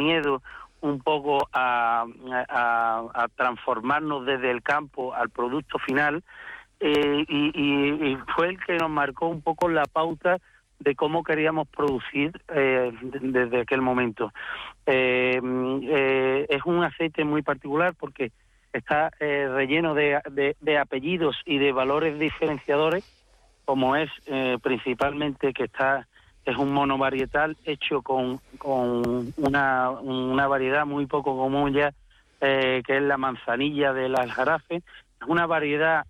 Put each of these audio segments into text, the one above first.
miedo un poco a transformarnos desde el campo al producto final, y fue el que nos marcó un poco la pauta de cómo queríamos producir desde aquel momento. Es un aceite muy particular porque está relleno de apellidos y de valores diferenciadores, como es principalmente que es un monovarietal hecho con una variedad muy poco común ya, que es la manzanilla del aljarafe. Es una variedad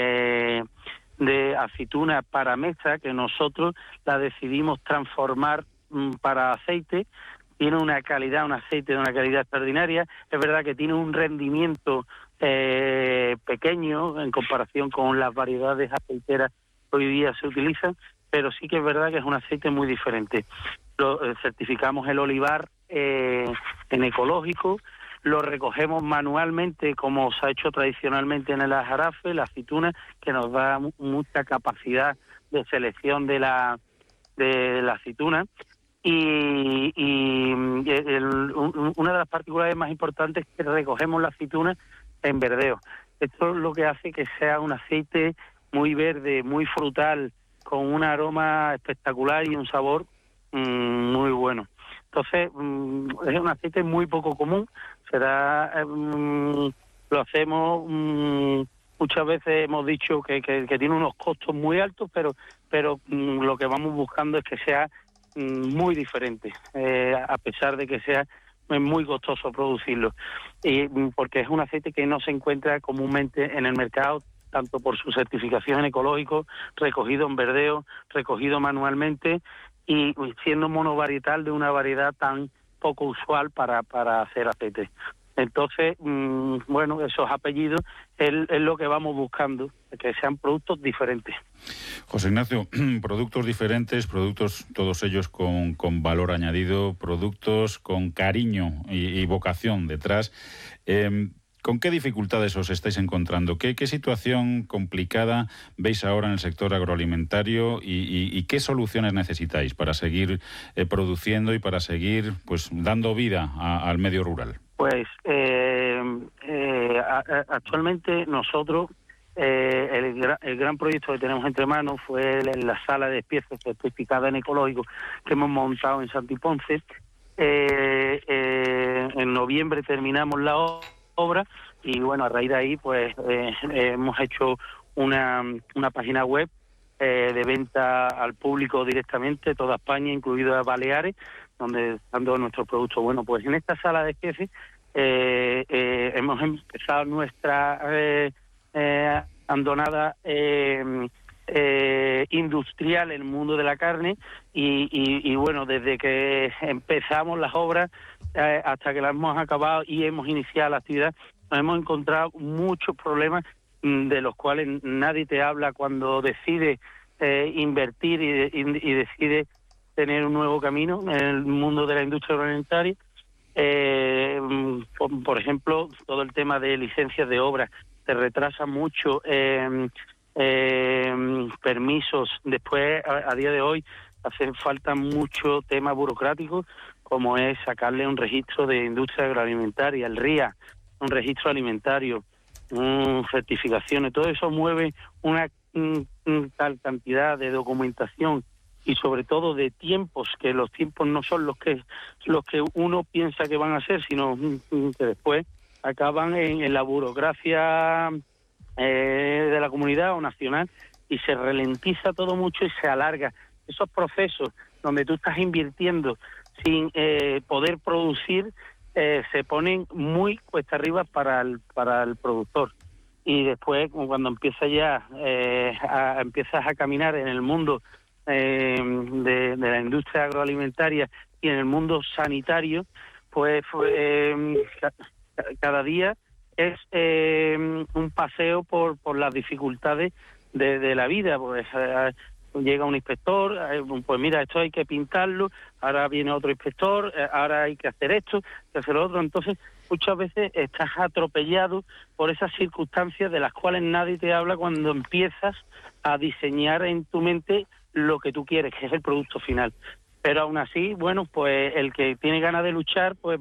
de aceituna para mesa que nosotros la decidimos transformar para aceite. Tiene una calidad, un aceite de una calidad extraordinaria. Es verdad que tiene un rendimiento pequeño en comparación con las variedades aceiteras que hoy día se utilizan, pero sí que es verdad que es un aceite muy diferente. Certificamos el olivar en ecológico, lo recogemos manualmente como se ha hecho tradicionalmente en el aljarafe, la aceituna, que nos da mucha capacidad de selección de la aceituna. Y una de las particularidades más importantes es que recogemos la aceituna en verdeo. Esto es lo que hace que sea un aceite muy verde, muy frutal, con un aroma espectacular y un sabor muy bueno. Entonces, es un aceite muy poco común. Lo hacemos, muchas veces hemos dicho que tiene unos costos muy altos, pero lo que vamos buscando es que sea muy diferente, a pesar de que sea muy costoso producirlo, y porque es un aceite que no se encuentra comúnmente en el mercado, tanto por su certificación en ecológico, recogido en verdeo, recogido manualmente, y siendo monovarietal de una variedad tan poco usual para hacer aceite. Entonces, bueno, esos apellidos es lo que vamos buscando, que sean productos diferentes. José Ignacio, productos diferentes, productos todos ellos con valor añadido, productos con cariño y vocación detrás. ¿Con qué dificultades os estáis encontrando? ¿Qué situación complicada veis ahora en el sector agroalimentario y qué soluciones necesitáis para seguir produciendo y para seguir dando vida al medio rural? Pues actualmente nosotros, el gran proyecto que tenemos entre manos fue la sala de piezas certificada en ecológico que hemos montado en Santiponce. En noviembre terminamos la obra y bueno, a raíz de ahí pues hemos hecho una página web de venta al público directamente, toda España, incluido Baleares, donde están todos nuestros productos. Bueno, pues en esta sala de especies hemos empezado nuestra andonada industrial en el mundo de la carne y bueno, desde que empezamos las obras hasta que las hemos acabado y hemos iniciado la actividad, nos hemos encontrado muchos problemas de los cuales nadie te habla cuando decide invertir y decide tener un nuevo camino en el mundo de la industria agroalimentaria. Por ejemplo, todo el tema de licencias de obra se retrasa mucho, permisos. Después, a día de hoy, hace falta mucho tema burocrático, como es sacarle un registro de industria agroalimentaria, el RIA, un registro alimentario, certificaciones. Todo eso mueve una tal cantidad de documentación y sobre todo de tiempos, que los tiempos no son los que uno piensa que van a ser, sino que después acaban en la burocracia de la comunidad o nacional, y se ralentiza todo mucho y se alarga. Esos procesos donde tú estás invirtiendo sin poder producir se ponen muy cuesta arriba para el productor. Y después, cuando empiezas a caminar en el mundo de la industria agroalimentaria y en el mundo sanitario, pues cada día es un paseo por las dificultades de la vida. Pues llega un inspector, pues mira, esto hay que pintarlo, ahora viene otro inspector, ahora hay que hacer esto, que hacer lo otro. Entonces, muchas veces estás atropellado por esas circunstancias de las cuales nadie te habla cuando empiezas a diseñar en tu mente lo que tú quieres, que es el producto final. Pero aún así, bueno, pues el que tiene ganas de luchar, pues